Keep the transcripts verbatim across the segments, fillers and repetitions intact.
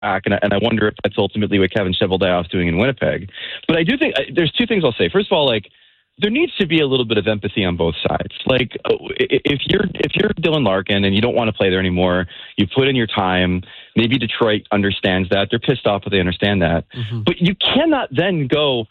and I, and I wonder if that's ultimately what Kevin Cheveldayoff's doing in Winnipeg. But I do think uh, there's two things I'll say. First of all, like, there needs to be a little bit of empathy on both sides. Like, if you're if you're Dylan Larkin and you don't want to play there anymore, you put in your time. Maybe Detroit understands that. They're pissed off, but they understand that. Mm-hmm. But you cannot then go,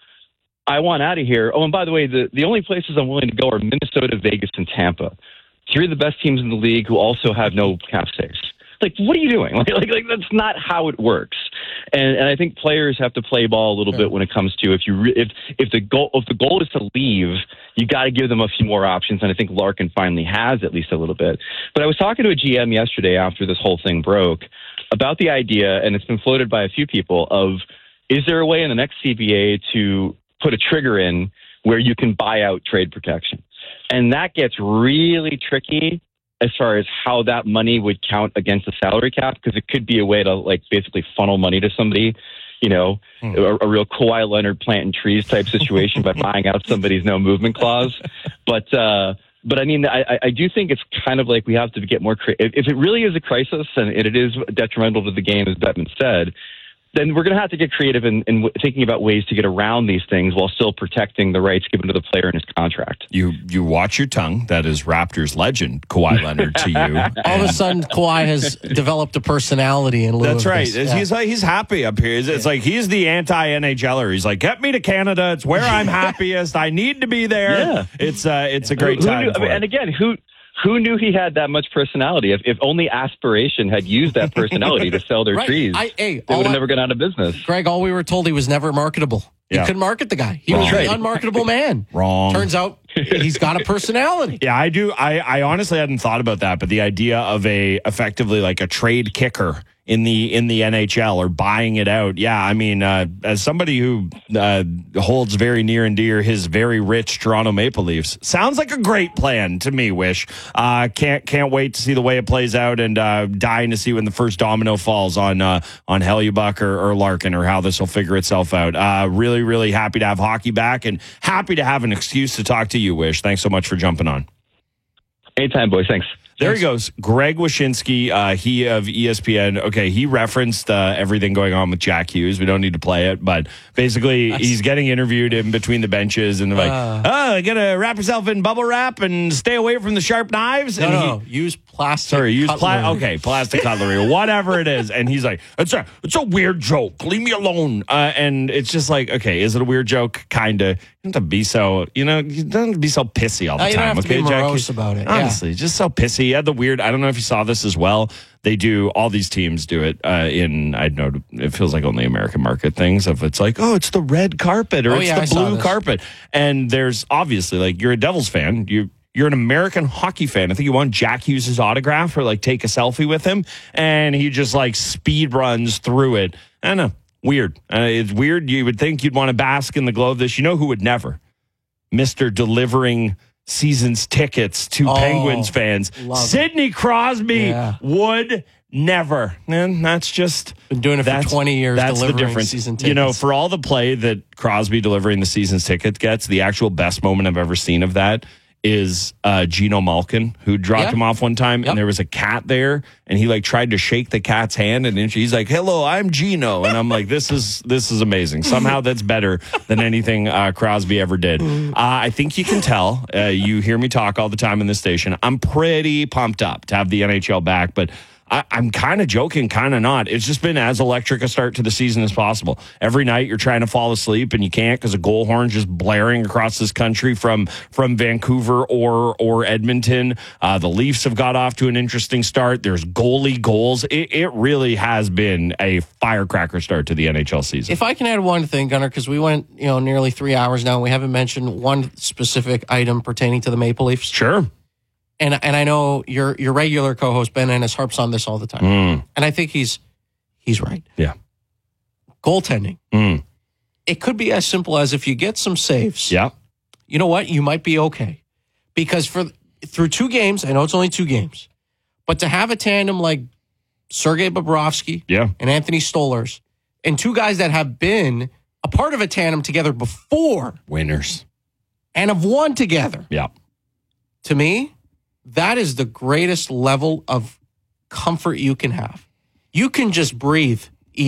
I want out of here. Oh, and by the way, the, the only places I'm willing to go are Minnesota, Vegas, and Tampa. Three of the best teams in the league who also have no cap space. Like, what are you doing? Like, like, like that's not how it works. And and I think players have to play ball a little yeah. bit when it comes to if you re- if if the goal if the goal is to leave, you got to give them a few more options. And I think Larkin finally has at least a little bit. But I was talking to a G M yesterday after this whole thing broke about the idea, and it's been floated by a few people, of is there a way in the next C B A to put a trigger in where you can buy out trade protection? And that gets really tricky as far as how that money would count against the salary cap, because it could be a way to, like, basically funnel money to somebody, you know, hmm. a, a real Kawhi Leonard planting trees type situation by buying out somebody's no movement clause. But, uh, but I mean, I, I do think it's kind of like we have to get more creative. If it really is a crisis and it is detrimental to the game, as Bettman said, then we're going to have to get creative in, in thinking about ways to get around these things while still protecting the rights given to the player in his contract. You you watch your tongue. That is Raptors legend Kawhi Leonard to you. All of a sudden, Kawhi has developed a personality in lieu That's of right. This. Yeah. He's like, he's happy up here. It's, it's like he's the anti-N H L er. He's like, get me to Canada. It's where I'm happiest. I need to be there. Yeah. It's uh, it's a great who, time. Who knew, for I mean, it. And again, who who knew he had that much personality? If, if only Aspiration had used that personality to sell their right. trees, I, hey, they would have I, never gone out of business. Greg, all we were told, he was never marketable. Yeah. You couldn't market the guy. He Wrong. was an unmarketable man. Wrong. Turns out he's got a personality. Yeah, I do. I, I honestly hadn't thought about that, but the idea of a effectively like a trade kicker in the in the N H L or buying it out. Yeah, I mean, uh, as somebody who uh, holds very near and dear his very rich Toronto Maple Leafs, sounds like a great plan to me. Wish uh, can't can't wait to see the way it plays out, and uh, dying to see when the first domino falls on uh, on Hellebuyck or, or Larkin, or how this will figure itself out. Uh, really, really happy to have hockey back, and happy to have an excuse to talk to you. Wish, thanks so much for jumping on. Anytime, boys. Thanks. There he goes. Greg Wyshynski, uh, he of E S P N. Okay, he referenced uh, everything going on with Jack Hughes. We don't need to play it, but basically That's... he's getting interviewed in between the benches, and they're like, uh, oh, you gotta wrap yourself in bubble wrap and stay away from the sharp knives. No, and no, he, use plastic Sorry, use cutlery. pla- Okay, plastic cutlery, whatever it is. And he's like, it's a, it's a weird joke. Leave me alone. Uh, and it's just like, okay, is it a weird joke? Kinda. You don't have to be so, you know, you don't have to be so pissy all the no, you time. don't have okay, to be morose Jackie? about it. Honestly, yeah. just so pissy. He had the weird, I don't know if you saw this as well. They do, all these teams do it uh, in, I don't know, it feels like only American market things of it's like, oh, it's the red carpet or oh, it's yeah, the blue carpet. And there's obviously, like, you're a Devils fan. You, you're an American hockey fan. I think you want Jack Hughes' autograph or, like, take a selfie with him. And he just, like, speed runs through it. I don't know. Weird. Uh, it's weird. You would think you'd want to bask in the glow of this. You know who would never? Mister delivering season's tickets to oh, Penguins fans. Sidney it. Crosby yeah. would never. And that's just... Been doing it for twenty years, that's delivering the difference. Season tickets. You know, for all the play that Crosby delivering the season's ticket gets, the actual best moment I've ever seen of that is uh, Geno Malkin, who dropped yep. him off one time, yep. and there was a cat there, and he like tried to shake the cat's hand, and then he's like, "Hello, I'm Geno," and I'm like, "This is this is amazing. Somehow that's better than anything uh, Crosby ever did." Uh, I think you can tell. Uh, you hear me talk all the time in this station. I'm pretty pumped up to have the N H L back, but I, I'm kind of joking, kind of not. It's just been as electric a start to the season as possible. Every night you're trying to fall asleep and you can't because a goal horn's just blaring across this country from from Vancouver or or Edmonton. Uh, the Leafs have got off to an interesting start. There's goalie goals. It, it really has been a firecracker start to the N H L season. If I can add one thing, Gunnar, because we went you know nearly three hours now and we haven't mentioned one specific item pertaining to the Maple Leafs. Sure. And and I know your your regular co-host Ben Ennis harps on this all the time, mm. and I think he's he's right. Yeah, goaltending. Mm. It could be as simple as if you get some saves. Yeah, you know what, you might be okay, because for through two games, I know it's only two games, but to have a tandem like Sergei Bobrovsky, yeah. and Anthony Stolarz, and two guys that have been a part of a tandem together before, winners, and have won together. Yeah, to me, that is the greatest level of comfort you can have. You can just breathe